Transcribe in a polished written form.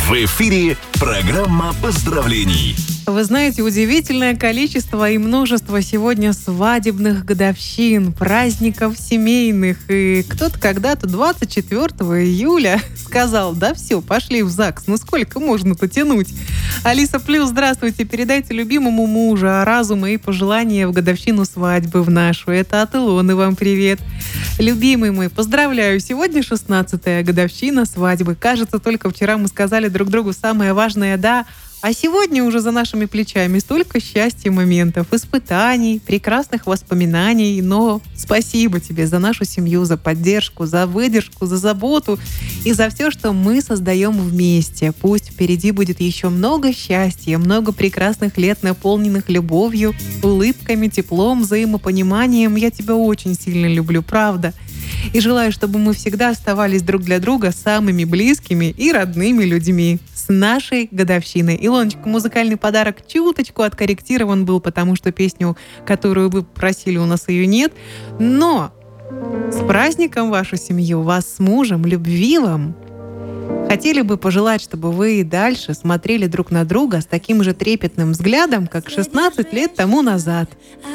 В эфире программа поздравлений. Вы знаете, удивительное количество и множество сегодня свадебных годовщин, праздников семейных. И кто-то когда-то 24 июля сказал: да все, пошли в ЗАГС, ну сколько можно-то тянуть? Алиса Плюс, здравствуйте, передайте любимому мужу разума и пожелания в годовщину свадьбы в нашу. Это от Илоны вам привет. Любимый мой, поздравляю, сегодня 16-я годовщина свадьбы. Кажется, только вчера мы сказали друг другу самое важное «да», а сегодня уже за нашими плечами столько счастья моментов, испытаний, прекрасных воспоминаний. Но спасибо тебе за нашу семью, за поддержку, за выдержку, за заботу и за все, что мы создаем вместе. Пусть впереди будет еще много счастья, много прекрасных лет, наполненных любовью, улыбками, теплом, взаимопониманием. Я тебя очень сильно люблю, правда. И желаю, чтобы мы всегда оставались друг для друга самыми близкими и родными людьми. С нашей годовщиной. Илоночка, музыкальный подарок чуточку откорректирован был, потому что песню, которую вы просили, у нас ее нет. Но с праздником вашу семью, вас с мужем, любви вам. Хотели бы пожелать, чтобы вы и дальше смотрели друг на друга с таким же трепетным взглядом, как 16 лет тому назад.